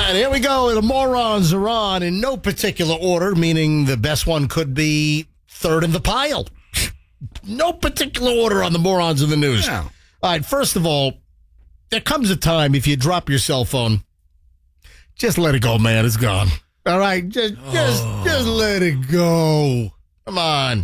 And here we go. The morons are on in no particular order, meaning the best one could be third in the pile. No particular order on the morons in the news. Yeah. All right, first of all, there comes a time if you drop your cell phone, just let it go, man. It's gone. All right, just let it go. Come on.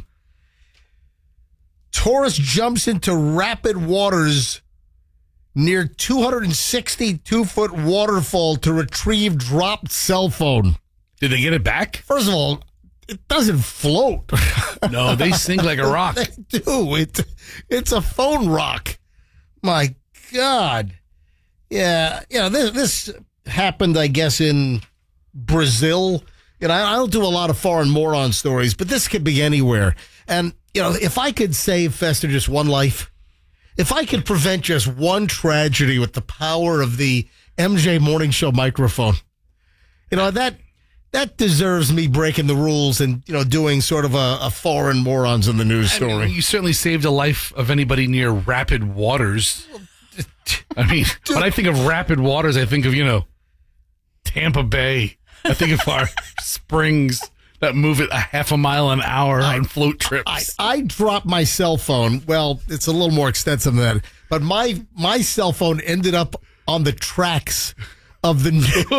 Tourist jumps into rapid waters near 262-foot waterfall to retrieve dropped cell phone. Did they get it back? First of all, it doesn't float. No, they sink like a rock. They do. It's a phone rock. My God. Yeah, this happened, I guess, in Brazil. I don't do a lot of foreign moron stories, but this could be anywhere. And, if I could save, Fester, just one life, if I could prevent just one tragedy with the power of the MJ Morning Show microphone, that deserves me breaking the rules and, doing sort of a foreign morons in the news story. I mean, you certainly saved a life of anybody near rapid waters. I mean, when I think of rapid waters, I think of, Tampa Bay. I think of our springs that move at a half a mile an hour on float trips. I dropped my cell phone. Well, it's a little more extensive than that. But my cell phone ended up on the tracks of the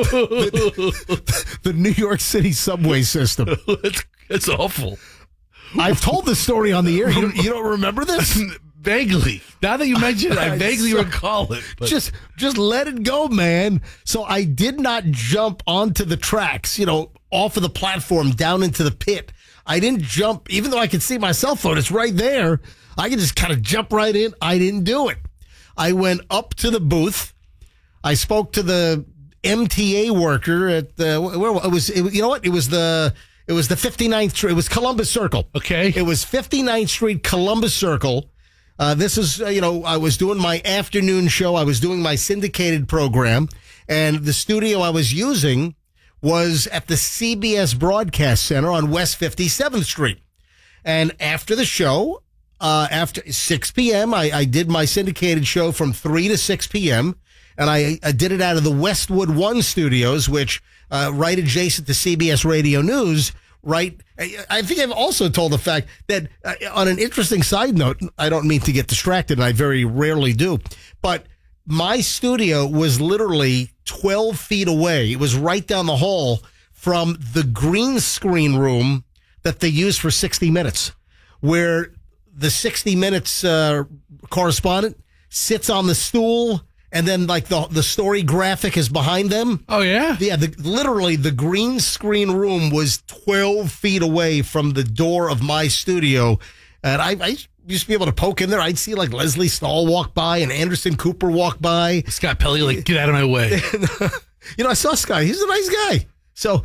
New York City subway system. It's awful. I've told this story on the air. You don't remember this? Vaguely. Now that you mention it, I vaguely recall it. But. Just let it go, man. So I did not jump onto the tracks, off of the platform down into the pit. I didn't jump, even though I could see my cell phone. It's right there. I could just kind of jump right in. I didn't do it. I went up to the booth. I spoke to the MTA worker at the, it was the 59th Street. It was Columbus Circle. Okay. It was 59th Street, Columbus Circle. This is, I was doing my afternoon show. I was doing my syndicated program, and the studio I was using was at the CBS Broadcast Center on West 57th Street. And after the show, after 6 p.m., I did my syndicated show from 3 to 6 p.m., and I did it out of the Westwood One studios, which right adjacent to CBS Radio News. Right. I think I've also told the fact that on an interesting side note, I don't mean to get distracted, and I very rarely do, but my studio was literally 12 feet away. It was right down the hall from the green screen room that they use for 60 Minutes, where the 60 Minutes correspondent sits on the stool. And then, like, the story graphic is behind them. Oh, yeah? Yeah, literally, the green screen room was 12 feet away from the door of my studio. And I used to be able to poke in there. I'd see, like, Leslie Stahl walk by and Anderson Cooper walk by. Scott Pelley, like, get out of my way. I saw Scott. He's a nice guy. So,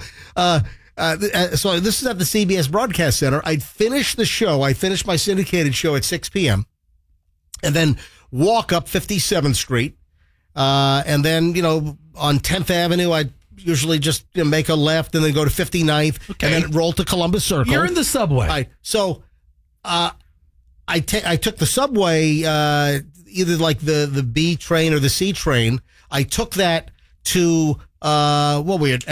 so this is at the CBS Broadcast Center. I'd finished the show. I finished my syndicated show at 6 p.m. and then walk up 57th Street. And then, on 10th Avenue, I usually just make a left and then go to 59th and then roll to Columbus Circle. You're in the subway. Right. So, I took the subway, either like the B train or the C train. I took that to, at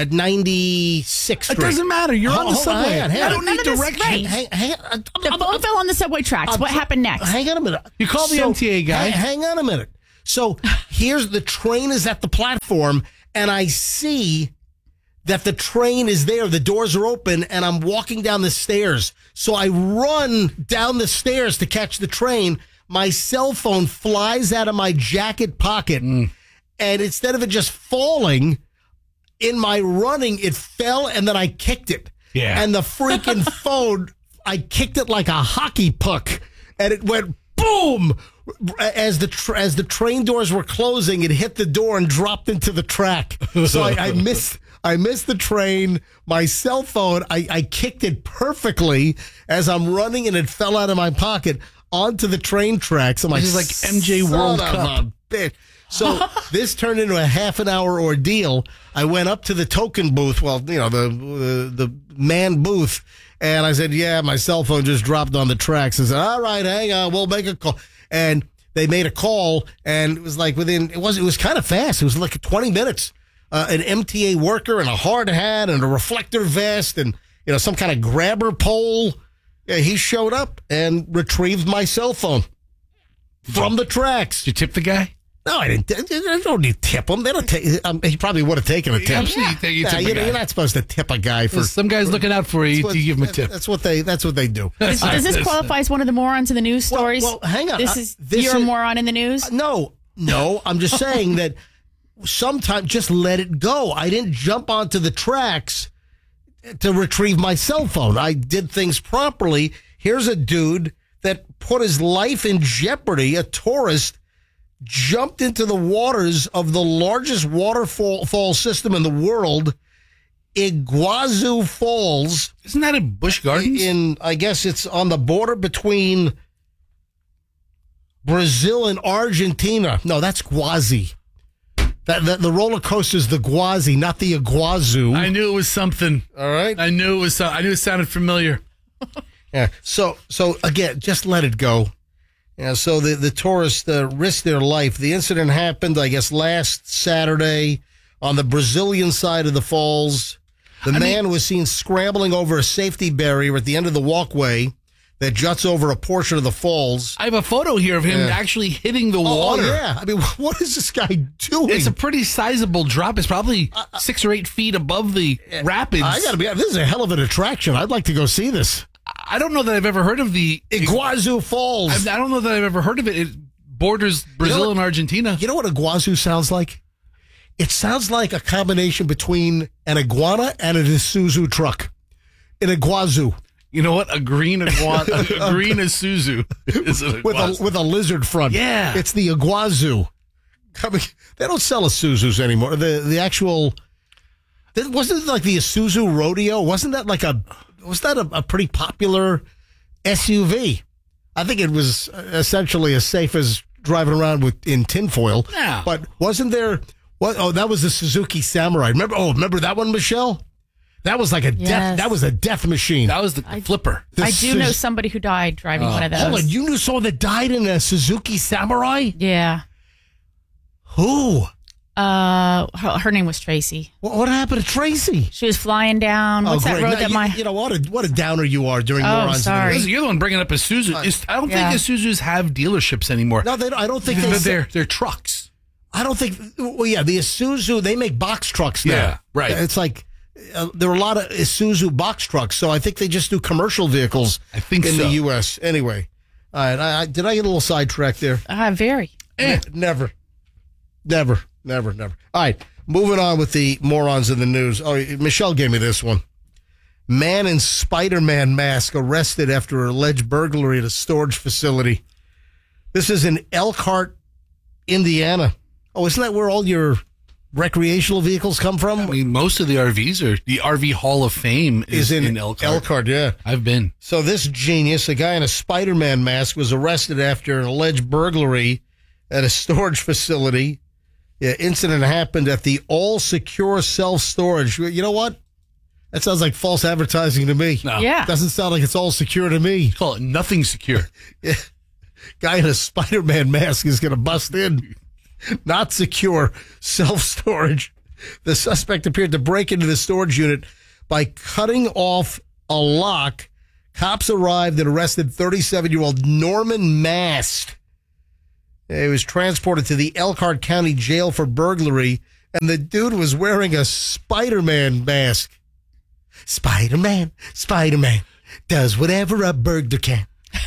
96th Street. It doesn't matter. You're on the subway. I don't need directions. Hang on. The phone fell on the subway tracks. What happened next? Hang on a minute. You call the MTA guy. Hang on a minute. So here's the train is at the platform, and I see that the train is there. The doors are open, and I'm walking down the stairs. So I run down the stairs to catch the train. My cell phone flies out of my jacket pocket, and instead of it just falling, in my running, it fell, and then I kicked it. Yeah. And the freaking phone, I kicked it like a hockey puck, and it went boom. As the train doors were closing, it hit the door and dropped into the track. So I missed the train. My cell phone, I kicked it perfectly as I'm running, and it fell out of my pocket onto the train tracks. I'm like, this is like MJ World Cup. Bitch. So this turned into a half an hour ordeal. I went up to the token booth, the man booth, and I said, yeah, my cell phone just dropped on the tracks. I said, all right, hang on, we'll make a call. And they made a call, and it was like it was kind of fast. It was like 20 minutes. an MTA worker in a hard hat and a reflector vest and, some kind of grabber pole. Yeah, he showed up and retrieved my cell phone from the tracks. Did you tip the guy? No, I didn't. I don't need to tip him. They don't take. He probably would have taken a tip. Absolutely, you tip a guy. You're not supposed to tip a guy for. Some guy's looking out for you. You give him a tip. That's what they do. Does this qualify as one of the morons in the news stories? Well, hang on. You're a moron in the news? No. I'm just saying that sometimes just let it go. I didn't jump onto the tracks to retrieve my cell phone. I did things properly. Here's a dude that put his life in jeopardy. A tourist jumped into the waters of the largest waterfall system in the world, Iguazu Falls. Isn't that in Busch Gardens? I guess it's on the border between Brazil and Argentina. No, that's Gwazi. The roller coaster is the Gwazi, not the Iguazu. I knew it was something. All right. I knew it sounded familiar. Yeah. So again, just let it go. Yeah. So the tourists risked their life. The incident happened, I guess, last Saturday on the Brazilian side of the falls. The man was seen scrambling over a safety barrier at the end of the walkway that juts over a portion of the falls. I have a photo here of him actually hitting the water. Oh, yeah. I mean, what is this guy doing? It's a pretty sizable drop. It's probably 6 or 8 feet above the rapids. I got to be honest, this is a hell of an attraction. I'd like to go see this. I don't know that I've ever heard of the Iguazu Falls. I don't know that I've ever heard of it. It borders Brazil and Argentina. You know what Iguazu sounds like? It sounds like a combination between an iguana and an Isuzu truck. An Iguazu. You know what? A green iguana, a green Isuzu is an Iguazu. with a lizard front. Yeah. It's the Iguazu. They don't sell Isuzus anymore. The actual, wasn't it like the Isuzu Rodeo? Wasn't that a pretty popular SUV? I think it was essentially as safe as driving around in tinfoil. Yeah. But wasn't there, that was the Suzuki Samurai. Remember that one, Michelle? That was like that was a death machine. That was the flipper. I do know somebody who died driving one of those. Hold on, you knew someone that died in a Suzuki Samurai? Yeah. Who? Her name was Tracy. What happened to Tracy? She was flying down. What's that road what a downer you are during Morons. Sorry. You're the one bringing up Isuzu. I don't think Isuzus have dealerships anymore. No, they don't. I don't think they're trucks. I don't think. Well, yeah, the Isuzu, they make box trucks now. Yeah, right. It's like there are a lot of Isuzu box trucks, so I think they just do commercial vehicles. I think in so. the U.S. Anyway, all right. Did I get a little sidetracked there? Very. Never. All right, moving on with the morons in the news. Oh, Michelle gave me this one. Man in Spider-Man mask arrested after alleged burglary at a storage facility. This is in Elkhart, Indiana. Oh, isn't that where all your recreational vehicles come from? I mean, most of the RVs are. The RV Hall of Fame is in Elkhart. Elkhart, yeah. I've been. So this genius, a guy in a Spider-Man mask, was arrested after an alleged burglary at a storage facility. Yeah, incident happened at the All Secure Self-Storage. You know what? That sounds like false advertising to me. No. Yeah. Doesn't sound like it's all secure to me. Call it nothing secure. Yeah. Guy in a Spider-Man mask is going to bust in. Not secure self-storage. The suspect appeared to break into the storage unit by cutting off a lock. Cops arrived and arrested 37-year-old Norman Mast. He was transported to the Elkhart County Jail for burglary, and the dude was wearing a Spider-Man mask. Spider-Man does whatever a burglar can.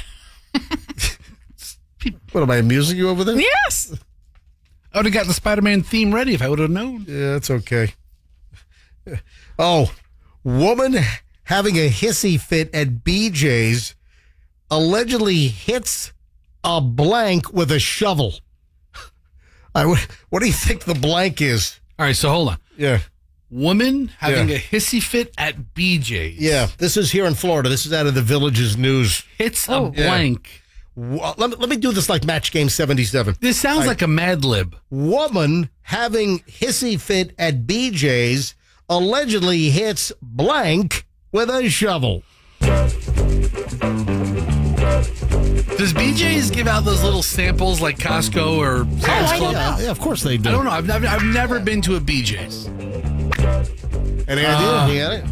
What, am I amusing you over there? Yes. I would have got the Spider-Man theme ready if I would have known. Yeah, that's okay. Oh, woman having a hissy fit at BJ's allegedly hits a blank with a shovel. What do you think the blank is? All right, so hold on. Yeah. Woman having a hissy fit at BJ's. Yeah, this is here in Florida. This is out of the Village's news. Hits a blank. Let me do this like Match Game 77. This sounds like a Mad Lib. Woman having hissy fit at BJ's allegedly hits blank with a shovel. Does BJ's give out those little samples like Costco or Sam's I Club? don't Yeah, of course they do. I don't know. I've never been to a BJ's. Any idea?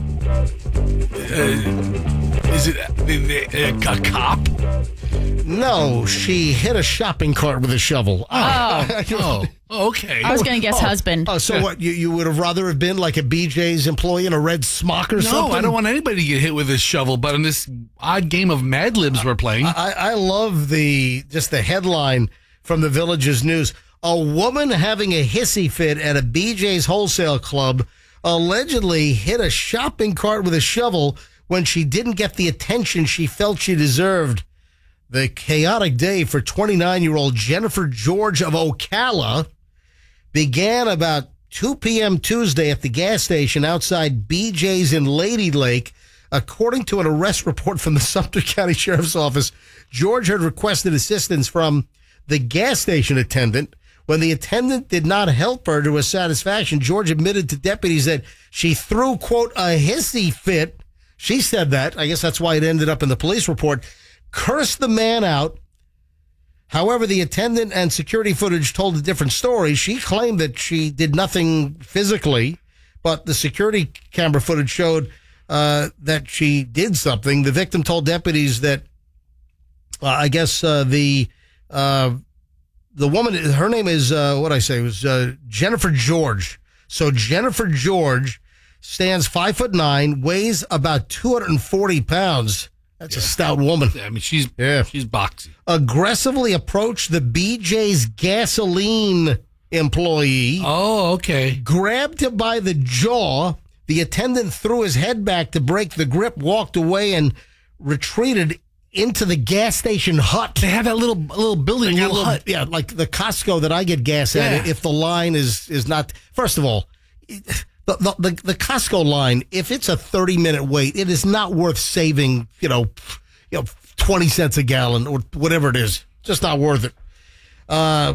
Is it a cop? No, she hit a shopping cart with a shovel. Oh, okay. I was going to guess husband. Oh, so what? You would have rather have been like a BJ's employee in a red smock or No, something? I don't want anybody to get hit with a shovel. But in this odd game of Mad Libs we're playing, I love the headline from the Village's News. A woman having a hissy fit at a BJ's wholesale club allegedly hit a shopping cart with a shovel when she didn't get the attention she felt she deserved. The chaotic day for 29-year-old Jennifer George of Ocala began about 2 p.m. Tuesday at the gas station outside BJ's in Lady Lake. According to an arrest report from the Sumter County Sheriff's Office, George had requested assistance from the gas station attendant. When the attendant did not help her to her satisfaction, George admitted to deputies that she threw, quote, a hissy fit. She said that. I guess that's why it ended up in the police report. Cursed the man out. However, the attendant and security footage told a different story. She claimed that she did nothing physically, but the security camera footage showed that she did something. The victim told deputies that, the woman, her name is, Jennifer George. So Jennifer George stands 5'9", weighs about 240 pounds. That's a stout woman. I mean, she's boxy. Aggressively approached the BJ's gasoline employee. Oh, okay. Grabbed him by the jaw. The attendant threw his head back to break the grip, walked away, and retreated into the gas station hut. They have that little building, Like little hut. Yeah, like the Costco that I get gas at. Yeah. If the line is not, first of all, the Costco line, if it's a 30-minute wait, it is not worth saving, 20 cents a gallon or whatever it is. Just not worth it.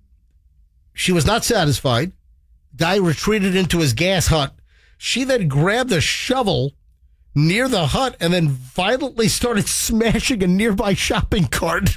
She was not satisfied. Guy retreated into his gas hut. She then grabbed a shovel near the hut and then violently started smashing a nearby shopping cart.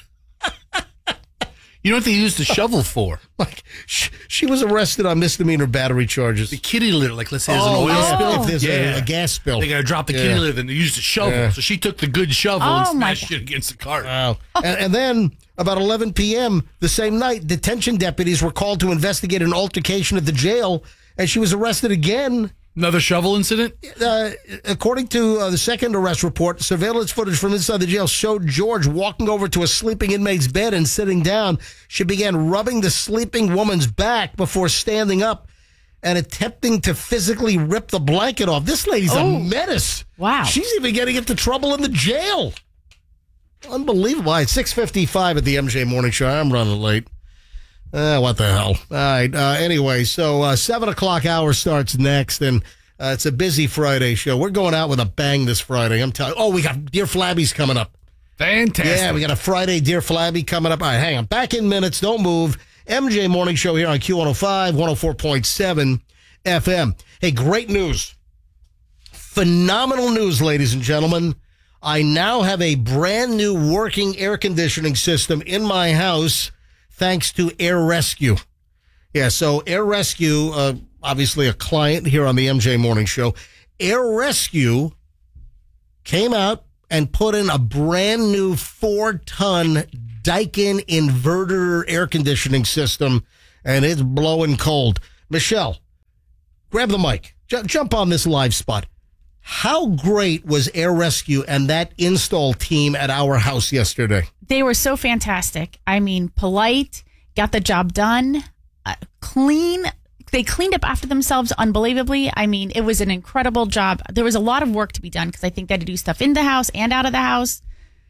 You know what they use the shovel for? Like she was arrested on misdemeanor battery charges. The kitty litter, like let's say there's an oil yeah, spill. if there's a gas spill. They got to drop the kitty litter, then they used a shovel. Yeah. So she took the good shovel and smashed it against the cart. Wow. And then about 11 p.m. the same night, detention deputies were called to investigate an altercation at the jail, and she was arrested again. Another shovel incident? According to the second arrest report, surveillance footage from inside the jail showed George walking over to a sleeping inmate's bed and sitting down. She began rubbing the sleeping woman's back before standing up and attempting to physically rip the blanket off. This lady's a menace. Wow. She's even getting into trouble in the jail. Unbelievable. It's 6:55 at the MJ Morning Show. I'm running late. What the hell? All right. Anyway, so 7 o'clock hour starts next, and it's a busy Friday show. We're going out with a bang this Friday. I'm telling you. Oh, we got Dear Flabby's coming up. Fantastic. Yeah, we got a Friday Dear Flabby coming up. All right, hang on. Back in minutes. Don't move. MJ Morning Show here on Q105, 104.7 FM. Hey, great news. Phenomenal news, ladies and gentlemen. I now have a brand new working air conditioning system in my house, thanks to Air Rescue. Yeah, so Air Rescue, obviously a client here on the MJ Morning Show. Air Rescue came out and put in a brand new 4-ton Daikin inverter air conditioning system, and it's blowing cold. Michelle, grab the mic. Jump on this live spot. How great was Air Rescue and that install team at our house yesterday? They were so fantastic. I mean, polite, got the job done, clean. They cleaned up after themselves unbelievably. I mean, it was an incredible job. There was a lot of work to be done because I think they had to do stuff in the house and out of the house.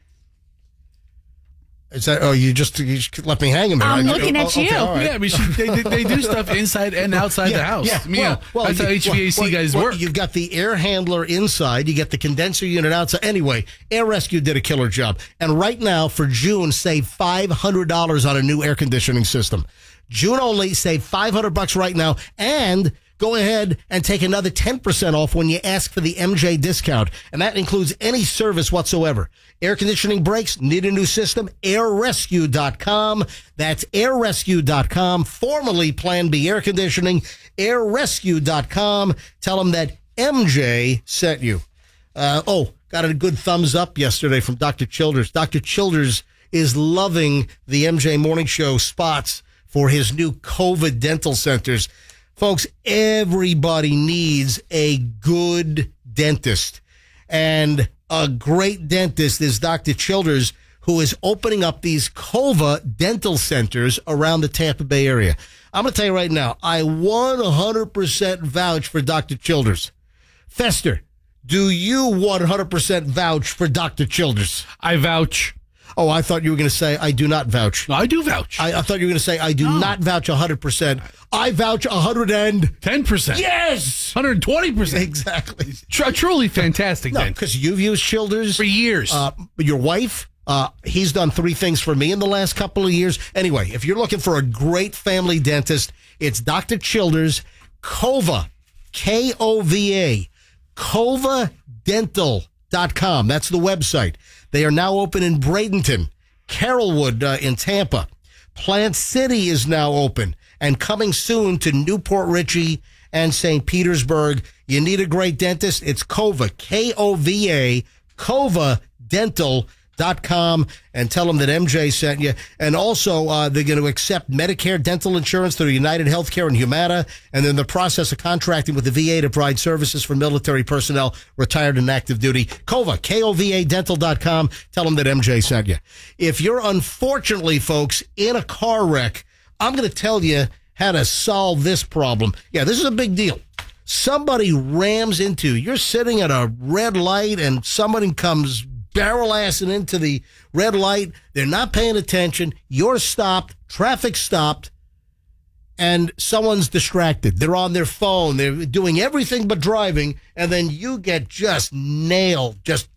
Is that? Oh, you just left me hanging there. I'm looking at you. Okay, all right. Yeah, I mean, they do stuff inside and outside the house. Yeah, I mean, that's how HVAC guys work. You've got the air handler inside. You get the condenser unit outside. Anyway, Air Rescue did a killer job. And right now, for June, save $500 on a new air conditioning system. June only, save $500 right now. And go ahead and take another 10% off when you ask for the MJ discount. And that includes any service whatsoever. Air conditioning breaks, need a new system? AirRescue.com. That's AirRescue.com, formerly Plan B Air Conditioning. AirRescue.com. Tell them that MJ sent you. Got a good thumbs up yesterday from Dr. Childers. Dr. Childers is loving the MJ Morning Show spots for his new COVID dental centers. Folks, everybody needs a good dentist. And a great dentist is Dr. Childers, who is opening up these COVA dental centers around the Tampa Bay area. I'm going to tell you right now, I 100% vouch for Dr. Childers. Fester, do you 100% vouch for Dr. Childers? I vouch. Oh, I thought you were going to say, I do not vouch. No, I do vouch. I thought you were going to say, I do not vouch 100%. I vouch 110%. Yes! 120%. Exactly. Truly fantastic. No, because you've used Childers. For years. Your wife, he's done 3 things for me in the last couple of years. Anyway, if you're looking for a great family dentist, it's Dr. Childers, COVA, K-O-V-A, COVAdental.com. That's the website. They are now open in Bradenton, Carrollwood in Tampa. Plant City is now open and coming soon to Newport Richey and St. Petersburg. You need a great dentist? It's COVA, K-O-V-A, COVAdental.com, and tell them that MJ sent you. And also, they're going to accept Medicare dental insurance through United Healthcare and Humana, and they're in the process of contracting with the VA to provide services for military personnel, retired and active duty. COVA, K-O-V-A dental.com. Tell them that MJ sent you. If you're unfortunately, folks, in a car wreck, I'm going to tell you how to solve this problem. Yeah, this is a big deal. Somebody rams into, you're sitting at a red light and somebody comes barrel-assing into the red light. They're not paying attention. You're stopped. Traffic stopped. And someone's distracted. They're on their phone. They're doing everything but driving. And then you get just nailed.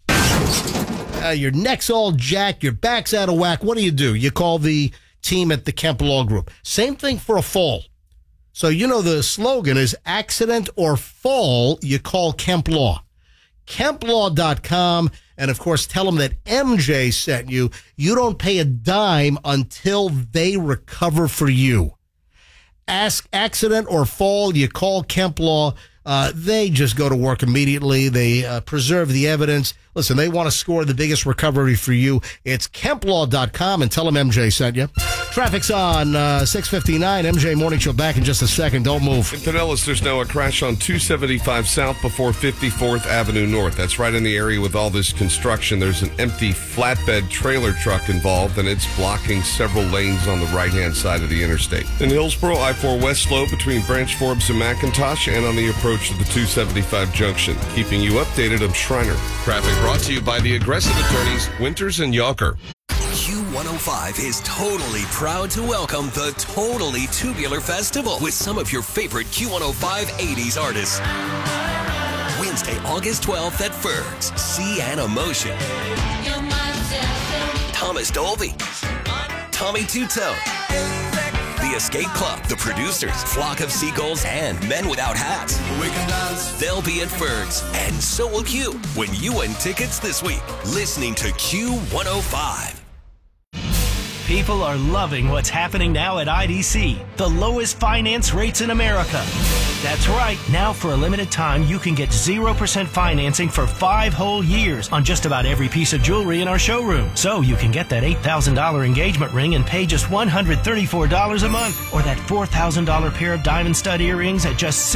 Your neck's all jacked. Your back's out of whack. What do? You call the team at the Kemp Law Group. Same thing for a fall. So, the slogan is accident or fall, you call Kemp Law. KempLaw.com. And, of course, tell them that MJ sent you. You don't pay a dime until they recover for you. Ask accident or fall, you call Kemp Law. They just go to work immediately. They preserve the evidence. Listen, they want to score the biggest recovery for you. It's KempLaw.com, and tell them MJ sent you. Traffic's on 6:59. MJ Morning Show back in just a second. Don't move. In Pinellas, there's now a crash on 275 South before 54th Avenue North. That's right in the area with all this construction. There's an empty flatbed trailer truck involved, and it's blocking several lanes on the right-hand side of the interstate. In Hillsborough, I-4 West slow between Branch Forbes and McIntosh, and on the approach to the 275 junction. Keeping you updated, I'm Schreiner. Traffic brought to you by the Aggressive Attorneys, Winters and Yawker. Q105 is totally proud to welcome the Totally Tubular Festival with some of your favorite Q105 80s artists. Wednesday, August 12th at Ferg's. Sienna Motion. Thomas Dolby. Tommy Tutone. The Escape Club, The Producers, Flock of Seagulls, and Men Without Hats. They'll be at Ferg's, and so will you when you win tickets this week. Listening to Q105. People are loving what's happening now at IDC, the lowest finance rates in America. That's right. Now, for a limited time, you can get 0% financing for 5 whole years on just about every piece of jewelry in our showroom. So you can get that $8,000 engagement ring and pay just $134 a month, or that $4,000 pair of diamond stud earrings at just